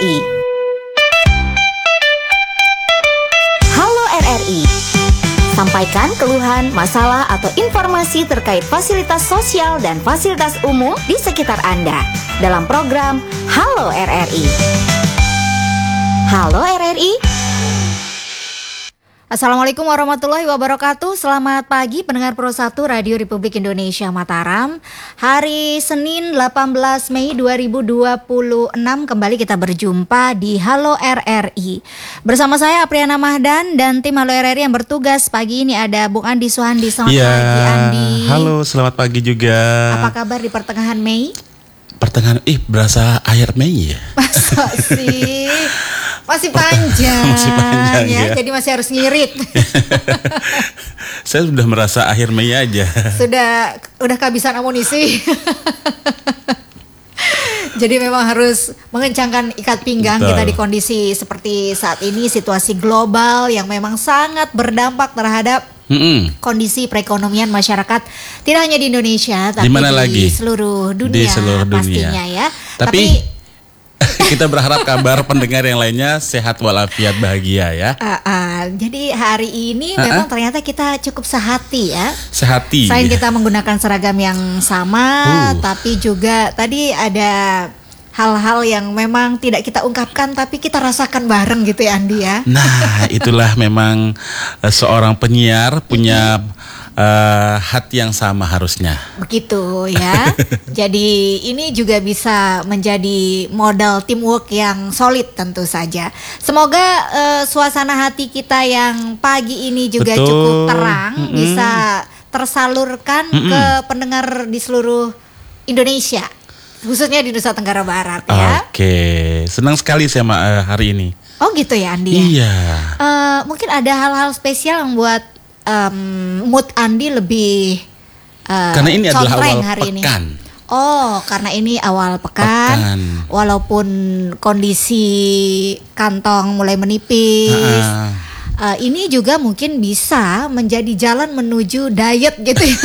RRI. Halo RRI. Sampaikan keluhan, masalah, atau informasi terkait fasilitas sosial dan fasilitas umum di sekitar Anda dalam program Halo RRI. Halo RRI. Assalamualaikum warahmatullahi wabarakatuh. Selamat pagi pendengar Pro 1 Radio Republik Indonesia Mataram. Hari Senin 18 Mei 2026 kembali kita berjumpa di Halo RRI. Bersama saya Apriana Mahdan dan tim Halo RRI yang bertugas pagi ini ada Bung Andi Suhandi. Selamat pagi Andi. Halo, selamat pagi juga. Apa kabar di pertengahan Mei? Berasa akhir Mei ya? Masa sih? Masih panjang, ya, jadi masih harus ngirit. Saya sudah merasa akhir Mei aja. Udah kehabisan amunisi. Jadi memang harus mengencangkan ikat pinggang. Betul. Kita di kondisi seperti saat ini, situasi global yang memang sangat berdampak terhadap kondisi perekonomian masyarakat, tidak hanya di Indonesia, tapi di seluruh dunia, pastinya ya. Tapi kita berharap kabar pendengar yang lainnya sehat walafiat bahagia ya. Jadi hari ini memang ternyata kita cukup sehati ya. Sehati. Selain kita menggunakan seragam yang sama, tapi juga tadi ada hal-hal yang memang tidak kita ungkapkan tapi kita rasakan bareng gitu ya Andi ya. Nah itulah memang seorang penyiar punya hati yang sama harusnya. Begitu ya. Jadi ini juga bisa menjadi modal teamwork yang solid tentu saja. Semoga suasana hati kita yang pagi ini juga cukup terang, bisa tersalurkan ke pendengar di seluruh Indonesia, khususnya di Nusa Tenggara Barat ya. Oke, senang sekali sama hari ini. Oh gitu ya Andi ya? Iya. Mungkin ada hal-hal spesial yang buat mood Andi lebih karena ini adalah awal pekan. Oh, karena ini awal pekan. Walaupun kondisi kantong mulai menipis, ini juga mungkin bisa menjadi jalan menuju diet gitu ya.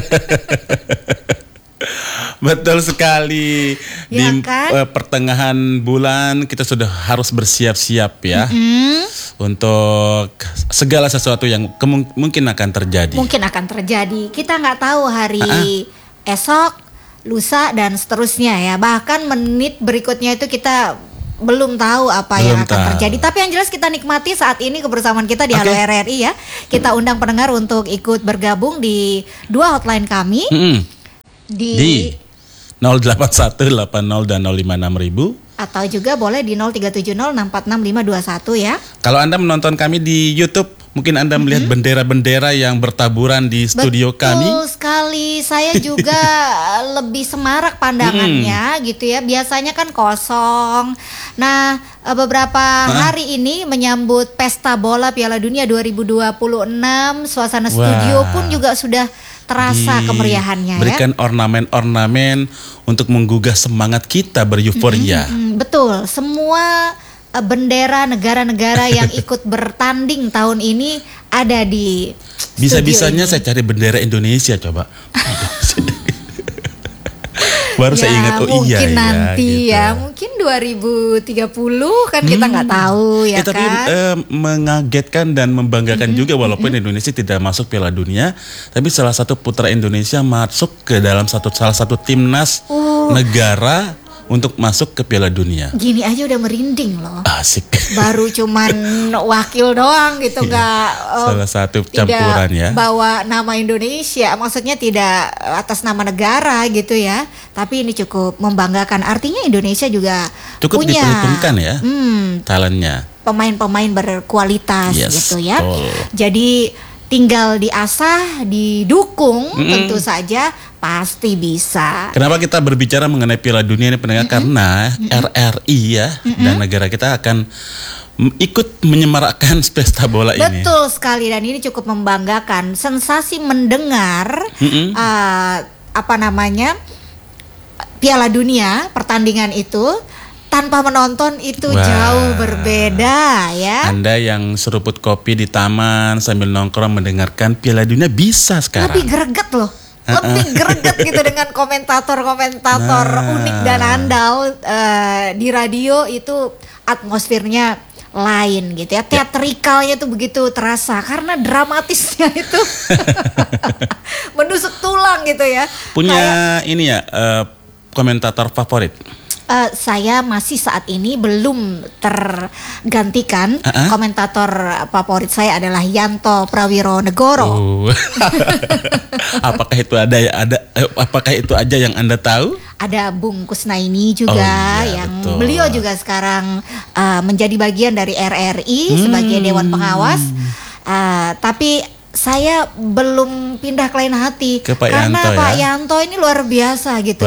Betul sekali. Ya, di kan? Pertengahan bulan kita sudah harus bersiap-siap ya untuk segala sesuatu yang mungkin akan terjadi. Mungkin akan terjadi. Kita nggak tahu hari esok, lusa dan seterusnya ya. Bahkan menit berikutnya itu kita belum tahu apa yang akan terjadi. Tapi yang jelas kita nikmati saat ini kebersamaan kita di Halo RRI ya. Kita undang pendengar untuk ikut bergabung di dua hotline kami. Di 08180 dan 056000 atau juga boleh di 0370646521 ya. Kalau Anda menonton kami di YouTube, mungkin Anda melihat bendera-bendera yang bertaburan di studio kami. Betul sekali. Saya juga lebih semarak pandangannya gitu ya. Biasanya kan kosong. Nah, beberapa hari ini menyambut Pesta Bola Piala Dunia 2026, suasana studio pun juga sudah terasa kemeriahannya berikan ornamen-ornamen untuk menggugah semangat kita beryuforia. Betul, semua bendera negara-negara yang ikut bertanding tahun ini ada di bisa-bisanya saya cari bendera Indonesia coba. Baru saya ingat mungkin nanti gitu. Mungkin 2030 kan kita nggak tahu ya tapi, kan. Mengagetkan dan membanggakan juga walaupun Indonesia tidak masuk Piala Dunia, tapi salah satu putra Indonesia masuk ke dalam salah satu timnas negara untuk masuk ke Piala Dunia. Gini aja udah merinding loh. Asik. Baru cuman wakil doang gitu, nggak salah satu campuran ya. Bawa nama Indonesia, maksudnya tidak atas nama negara gitu ya. Tapi ini cukup membanggakan. Artinya Indonesia juga cukup punya diperhitungkan ya talentnya. Pemain-pemain berkualitas gitu ya. Betul. Jadi tinggal diasah, didukung tentu saja pasti bisa. Kenapa kita berbicara mengenai Piala Dunia ini pendengar? Karena RRI ya dan negara kita akan ikut menyemarakkan pesta bola ini. Betul sekali, dan ini cukup membanggakan. Sensasi mendengar Piala Dunia, pertandingan itu tanpa menonton itu jauh berbeda ya. Anda yang seruput kopi di taman sambil nongkrong mendengarkan Piala Dunia bisa sekarang. Lebih greget loh. lebih greget gitu dengan komentator-komentator unik dan andal di radio itu atmosfernya lain gitu ya, teatrikalnya tuh begitu terasa karena dramatisnya itu menusuk tulang gitu ya. Punya ini ya komentator favorit? Saya masih saat ini belum tergantikan. Komentator favorit saya adalah Yanto Prawironegoro. Apakah itu apakah itu aja yang Anda tahu? Ada Bung Kusnaini juga yang betul. Beliau juga sekarang menjadi bagian dari RRI sebagai Dewan Pengawas. Tapi saya belum pindah ke lain hati karena Pak Yanto ini luar biasa gitu.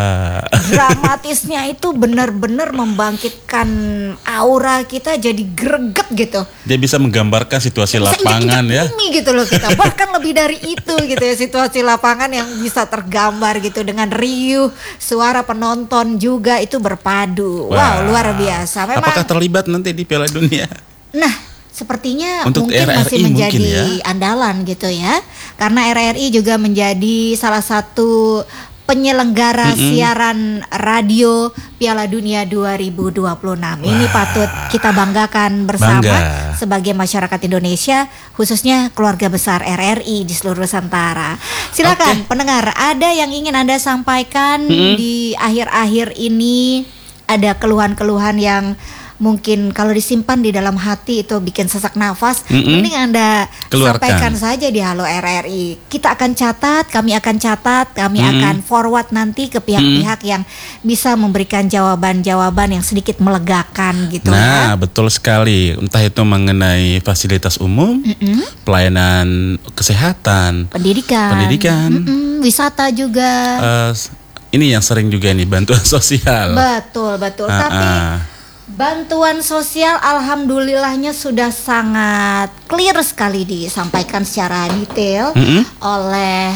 Dramatisnya itu benar-benar membangkitkan aura kita jadi greget gitu. Dia bisa menggambarkan situasi lapangan ya. Gitu loh kita. Bahkan lebih dari itu gitu ya, situasi lapangan yang bisa tergambar gitu dengan riuh suara penonton juga itu berpadu. Wow, luar biasa. Memang. Apakah terlibat nanti di Piala Dunia? Nah, sepertinya untuk mungkin RRI masih menjadi andalan gitu ya. Karena RRI juga menjadi salah satu penyelenggara siaran radio Piala Dunia 2026. Ini patut kita banggakan bersama sebagai masyarakat Indonesia, khususnya keluarga besar RRI di seluruh Nusantara. Silakan pendengar, ada yang ingin Anda sampaikan di akhir-akhir ini? Ada keluhan-keluhan yang mungkin kalau disimpan di dalam hati itu bikin sesak nafas, mending Anda sampaikan saja di Halo RRI. Kita akan catat, kami akan forward nanti ke pihak-pihak yang bisa memberikan jawaban-jawaban yang sedikit melegakan gitu. Nah, betul sekali. Entah itu mengenai fasilitas umum, pelayanan kesehatan, pendidikan, wisata juga. Ini yang sering juga nih, bantuan sosial. Betul. Tapi bantuan sosial alhamdulillahnya sudah sangat clear sekali disampaikan secara detail oleh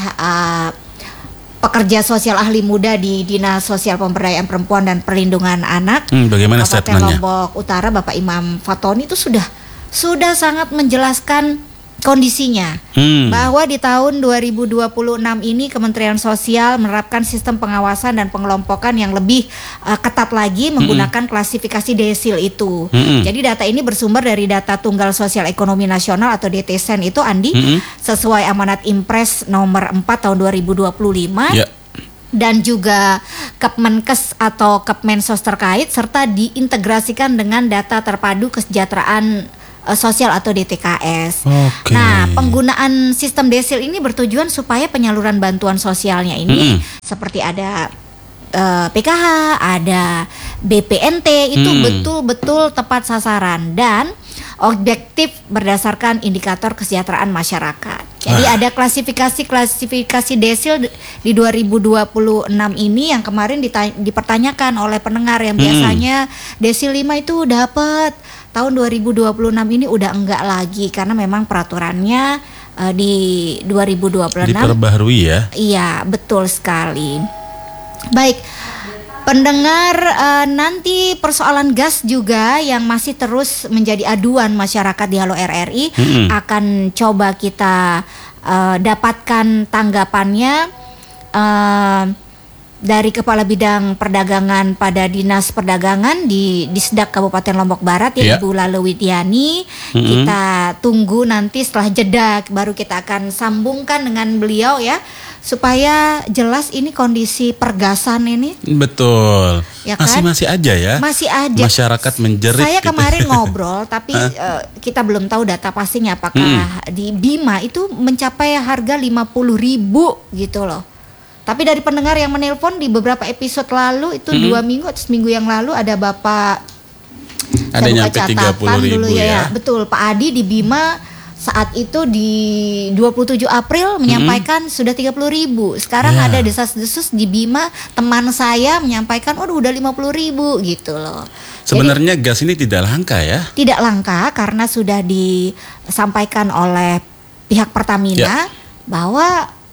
pekerja sosial ahli muda di Dinas Sosial Pemberdayaan Perempuan dan Perlindungan Anak. Bagaimana statementnya? Lombok Utara, Bapak Imam Fatoni itu sudah sangat menjelaskan kondisinya bahwa di tahun 2026 ini Kementerian Sosial menerapkan sistem pengawasan dan pengelompokan yang lebih ketat lagi menggunakan klasifikasi desil itu. Jadi data ini bersumber dari data Tunggal Sosial Ekonomi Nasional atau DTSEN itu, Andi, sesuai amanat Impres nomor 4 tahun 2025. Dan juga Kepmenkes atau Kepmensos terkait serta diintegrasikan dengan data terpadu kesejahteraan sosial atau DTKS. Nah, penggunaan sistem desil ini bertujuan supaya penyaluran bantuan sosialnya ini seperti ada PKH, ada BPNT itu betul-betul tepat sasaran dan objektif berdasarkan indikator kesejahteraan masyarakat. Jadi ada klasifikasi desil di 2026 ini yang kemarin dipertanyakan oleh pendengar yang biasanya desil 5 itu dapat. Tahun 2026 ini udah enggak lagi karena memang peraturannya di 2026 diperbaharui ya. Iya, betul sekali. Baik, pendengar, nanti persoalan gas juga yang masih terus menjadi aduan masyarakat di Halo RRI akan coba kita dapatkan tanggapannya dari Kepala Bidang Perdagangan pada Dinas Perdagangan di Disdak Kabupaten Lombok Barat ya, Ibu Lale Widiani. Kita tunggu nanti setelah jeda baru kita akan sambungkan dengan beliau ya, supaya jelas ini kondisi pergasan ini. Betul. Ya kan? Masih aja ya. Masih aja. Masyarakat menjerit. Saya kemarin ngobrol tapi kita belum tahu data pastinya apakah di Bima itu mencapai harga 50.000 gitu loh. Tapi dari pendengar yang menelpon di beberapa episode lalu itu 2 minggu atau seminggu yang lalu ada Bapak, ada nyampe 30.000 dulu ya. Betul, Pak Adi di Bima saat itu di 27 April menyampaikan sudah 30.000. Sekarang ada desas-desus di Bima, teman saya menyampaikan udah 50.000 gitu loh. Sebenarnya gas ini tidak langka ya? Tidak langka karena sudah disampaikan oleh pihak Pertamina bahwa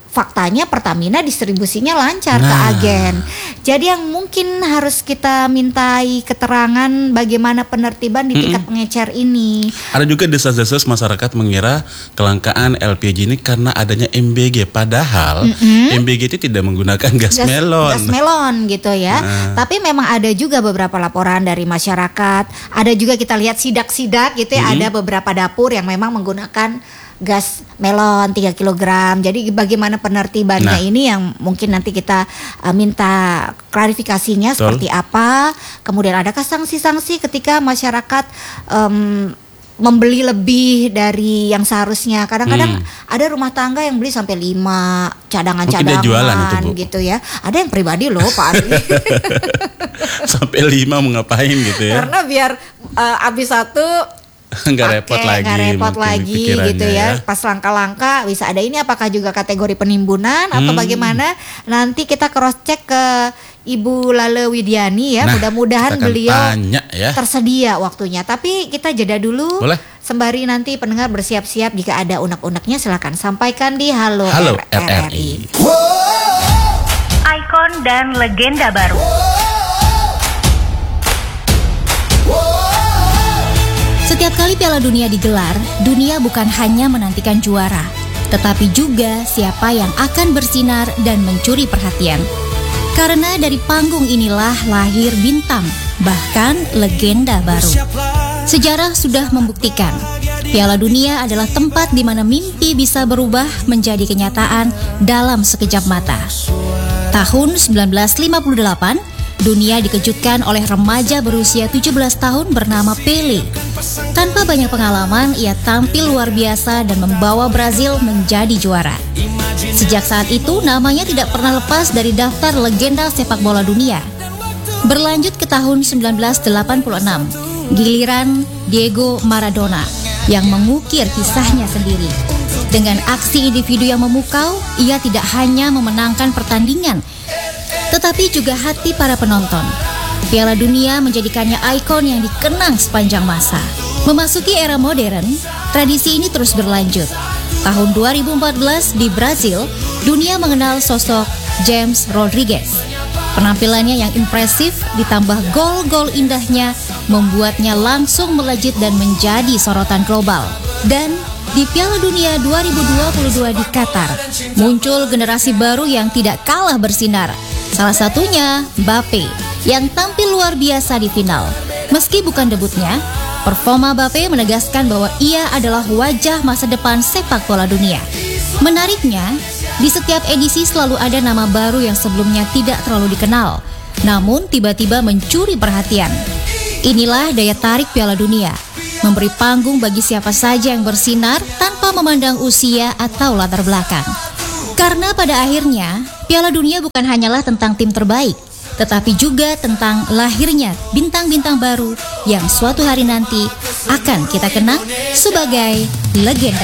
faktanya Pertamina distribusinya lancar ke agen. Jadi yang mungkin harus kita mintai keterangan bagaimana penertiban di tingkat pengecer ini. Ada juga desas-desus masyarakat mengira kelangkaan LPG ini karena adanya MBG, padahal MBG itu tidak menggunakan gas melon. Gas melon gitu ya. Tapi memang ada juga beberapa laporan dari masyarakat. Ada juga kita lihat sidak-sidak gitu ya, ada beberapa dapur yang memang menggunakan gas melon 3 kg. Jadi bagaimana penertibannya ini yang mungkin nanti kita minta klarifikasinya seperti apa. Kemudian adakah sanksi-sanksi ketika masyarakat membeli lebih dari yang seharusnya. Kadang-kadang ada rumah tangga yang beli sampai 5 cadangan-cadangan gitu ya. Ada yang pribadi loh Pak Ari. Sampai 5 mau ngapain gitu ya. Karena biar habis satu nggak repot lagi gitu ya. Pas langka-langka bisa ada ini, apakah juga kategori penimbunan atau bagaimana? Nanti kita cross check ke Ibu Lale Widiani ya. Mudah-mudahan beliau tersedia waktunya. Tapi kita jeda dulu. Boleh. Sembari nanti pendengar bersiap-siap jika ada unek-uneknya, silakan sampaikan di Halo RRI. Ikon dan legenda baru. Setiap kali Piala Dunia digelar, dunia bukan hanya menantikan juara, tetapi juga siapa yang akan bersinar dan mencuri perhatian. Karena dari panggung inilah lahir bintang, bahkan legenda baru. Sejarah sudah membuktikan, Piala Dunia adalah tempat di mana mimpi bisa berubah menjadi kenyataan dalam sekejap mata. Tahun 1958, dunia dikejutkan oleh remaja berusia 17 tahun bernama Pele. Tanpa banyak pengalaman, ia tampil luar biasa dan membawa Brazil menjadi juara. Sejak saat itu, namanya tidak pernah lepas dari daftar legenda sepak bola dunia. Berlanjut ke tahun 1986, giliran Diego Maradona yang mengukir kisahnya sendiri. Dengan aksi individu yang memukau, ia tidak hanya memenangkan pertandingan, tetapi juga hati para penonton. Piala Dunia menjadikannya ikon yang dikenang sepanjang masa. Memasuki era modern, tradisi ini terus berlanjut. Tahun 2014 di Brazil, dunia mengenal sosok James Rodriguez. Penampilannya yang impresif ditambah gol-gol indahnya membuatnya langsung melejit dan menjadi sorotan global. Dan di Piala Dunia 2022 di Qatar, muncul generasi baru yang tidak kalah bersinar. Salah satunya Mbappe yang tampil luar biasa di final. Meski bukan debutnya, performa Mbappe menegaskan bahwa ia adalah wajah masa depan sepak bola dunia. Menariknya, di setiap edisi selalu ada nama baru yang sebelumnya tidak terlalu dikenal, namun tiba-tiba mencuri perhatian. Inilah daya tarik Piala Dunia, memberi panggung bagi siapa saja yang bersinar tanpa memandang usia atau latar belakang. Karena pada akhirnya, Piala Dunia bukan hanyalah tentang tim terbaik, tetapi juga tentang lahirnya bintang-bintang baru yang suatu hari nanti akan kita kenang sebagai legenda.